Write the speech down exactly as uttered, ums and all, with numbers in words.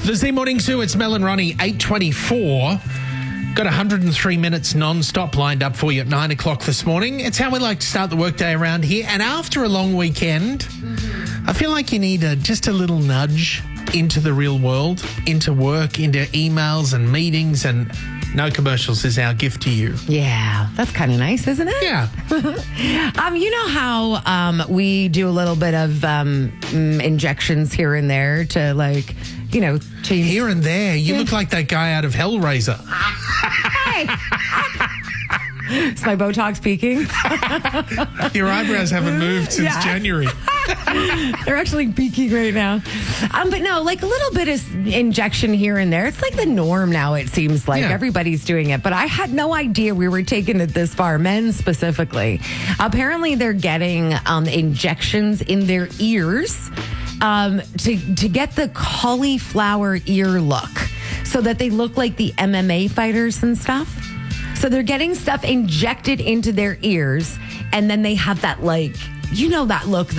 The Z Morning Zoo, it's Mel and Ronnie, eight twenty-four. Got one hundred three minutes non-stop lined up for you at nine o'clock this morning. It's how we like to start the workday around here. And after a long weekend, mm-hmm. I feel like you need a, just a little nudge into the real world, into work, into emails and meetings, and no commercials is our gift to you. Yeah, that's kind of nice, isn't it? Yeah. um, you know how um, we do a little bit of um, injections here and there to, like, you know, change. Here and there. You yeah. look like that guy out of Hellraiser. Hey! Is my Botox peaking? Your eyebrows haven't moved since Yeah. January. They're actually peaking right now. Um, but no, like a little bit of injection here and there. It's like the norm now, it seems like. Yeah. Everybody's doing it. But I had no idea we were taking it this far, men specifically. Apparently, they're getting um, injections in their ears um, to, to get the cauliflower ear look so that they look like the M M A fighters and stuff. So they're getting stuff injected into their ears, and then they have that, like, you know, that look